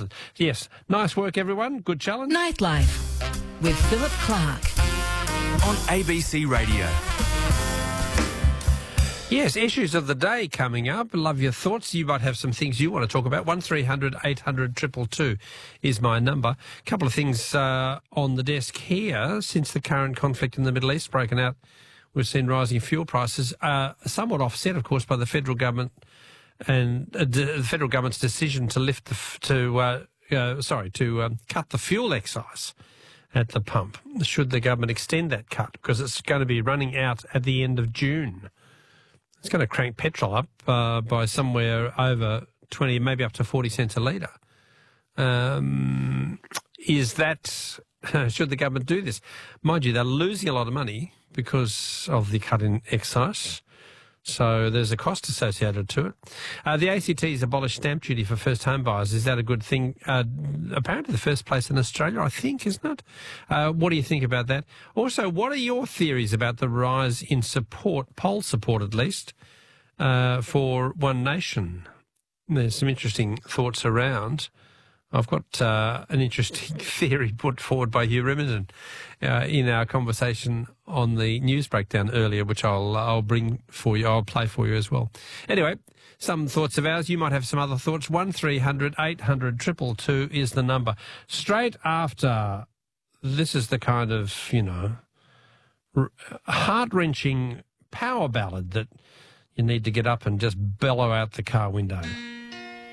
something. Yes, nice work, everyone. Good challenge. Nightlife with Philip Clark. On ABC Radio. Yes, issues of the day coming up. Love your thoughts. You might have some things you want to talk about. 1300 800 222 is my number. A couple of things on the desk here. Since the current conflict in the Middle East broken out, we've seen rising fuel prices, somewhat offset, of course, by the federal government and the federal government's decision to cut the fuel excise at the pump. Should the government extend that cut, because it's going to be running out at the end of June. It's going to crank petrol up by somewhere over 20, maybe up to 40 cents a litre. Should the government do this? Mind you, they're losing a lot of money because of the cut in excise. So there's a cost associated to it. The ACT has abolished stamp duty for first home buyers. Is that a good thing? Apparently the first place in Australia, I think, isn't it? What do you think about that? Also, what are your theories about the rise in support, poll support at least, for One Nation? There's some interesting thoughts around. I've got an interesting theory put forward by Hugh Remington in our conversation on the news breakdown earlier, which I'll bring for you. I'll play for you as well. Anyway, some thoughts of ours. You might have some other thoughts. 1300 800 222 is the number. Straight after, this is the kind of, heart-wrenching power ballad that you need to get up and just bellow out the car window.